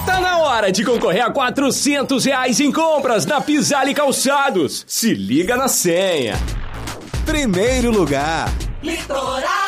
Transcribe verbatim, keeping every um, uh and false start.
Tá na hora de concorrer a quatrocentos reais em compras na Pisale Calçados. Se liga na senha. Primeiro lugar. Litoral.